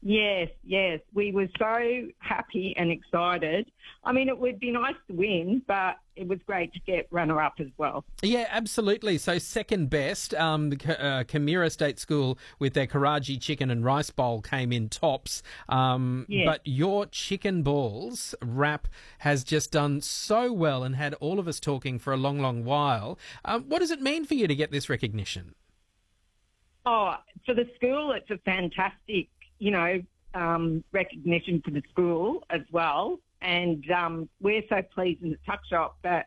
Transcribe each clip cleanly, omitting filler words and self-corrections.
Yes, yes. We were so happy and excited. I mean, it would be nice to win, but it was great to get runner-up as well. Yeah, absolutely. So second best, the Camira State School with their Karaji chicken and rice bowl came in tops. Yes. But your chicken balls wrap has just done so well and had all of us talking for a long, long while. What does it mean for you to get this recognition? Oh, for the school, it's a fantastic, recognition for the school as well. And we're so pleased in the tuck shop that,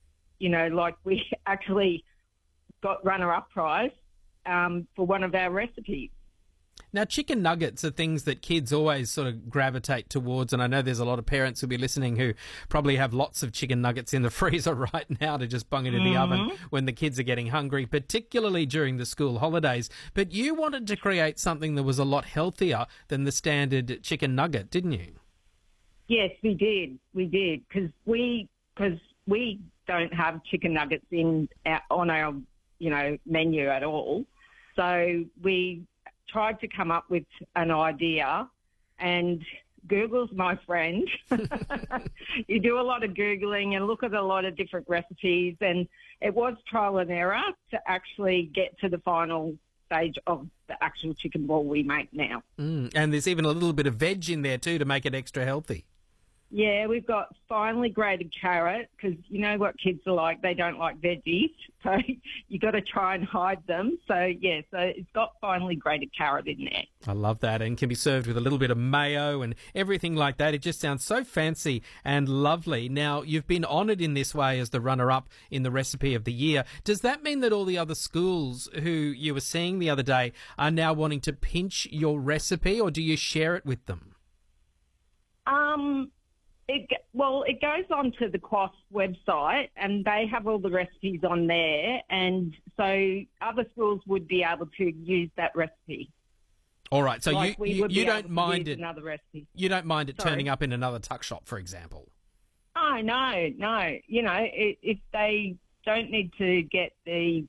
we actually got runner-up prize for one of our recipes. Now, chicken nuggets are things that kids always sort of gravitate towards, and I know there's a lot of parents who'll be listening who probably have lots of chicken nuggets in the freezer right now to just bung it in the oven when the kids are getting hungry, particularly during the school holidays. But you wanted to create something that was a lot healthier than the standard chicken nugget, didn't you? Yes, we did. We did, because we don't have chicken nuggets on our menu at all. So we tried to come up with an idea, and Google's my friend. You do a lot of Googling and look at a lot of different recipes, and it was trial and error to actually get to the final stage of the actual chicken ball we make now. And there's even a little bit of veg in there too to make it extra healthy. Yeah, we've got finely grated carrot, because you know what kids are like, they don't like veggies, so you got to try and hide them. So it's got finely grated carrot in there. I love that, and can be served with a little bit of mayo and everything like that. It just sounds so fancy and lovely. Now, you've been honoured in this way as the runner-up in the Recipe of the Year. Does that mean that all the other schools who you were seeing the other day are now wanting to pinch your recipe, or do you share it with them? It goes onto the Quas website, and they have all the recipes on there, and so other schools would be able to use that recipe. All right, so you don't mind it. Another recipe. You don't mind it turning up in another tuck shop, for example. Oh no. If they don't need to get the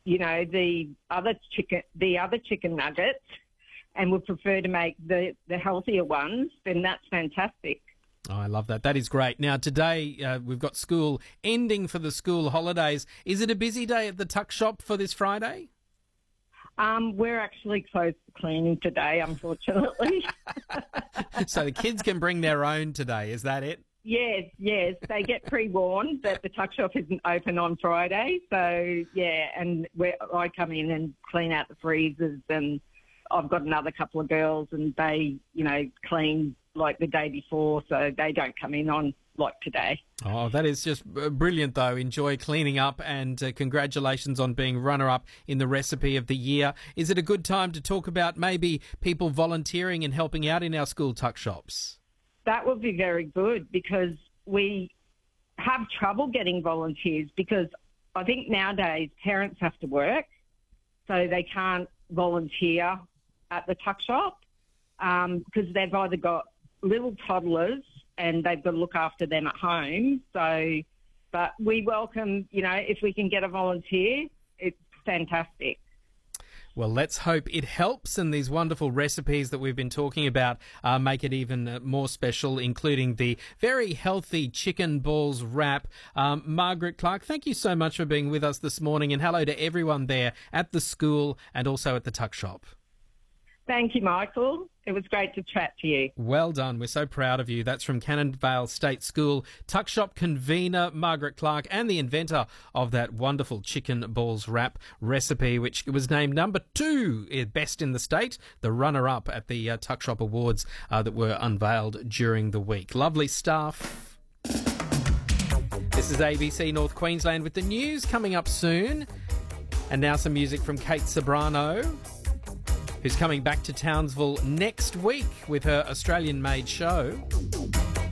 other chicken nuggets, and would prefer to make the healthier ones, then that's fantastic. Oh, I love that. That is great. Now, today we've got school ending for the school holidays. Is it a busy day at the tuck shop for this Friday? We're actually closed for cleaning today, unfortunately. So the kids can bring their own today, is that it? Yes. They get pre-warned that the tuck shop isn't open on Friday. So, and I come in and clean out the freezers, and I've got another couple of girls, and they, clean like the day before, so they don't come in on like today. Oh, that is just brilliant, though. Enjoy cleaning up, and congratulations on being runner-up in the Recipe of the Year. Is it a good time to talk about maybe people volunteering and helping out in our school tuck shops? That would be very good, because we have trouble getting volunteers, because I think nowadays parents have to work, so they can't volunteer at the tuck shop, because they've either got little toddlers and they've got to look after them at home. So, but we welcome, if we can get a volunteer, it's fantastic. Well, let's hope it helps, and these wonderful recipes that we've been talking about make it even more special, including the very healthy chicken balls wrap. Margaret Clark, thank you so much for being with us this morning, and hello to everyone there at the school and also at the tuck shop. Thank you, Michael. It was great to chat to you. Well done. We're so proud of you. That's from Cannon Vale State School tuck shop convener Margaret Clark, and the inventor of that wonderful chicken balls wrap recipe, which was named number 2 best in the state, the runner-up at the Tuck Shop Awards that were unveiled during the week. Lovely stuff. This is ABC North Queensland with the news coming up soon. And now some music from Kate Sobrano, who's coming back to Townsville next week with her Australian-made show.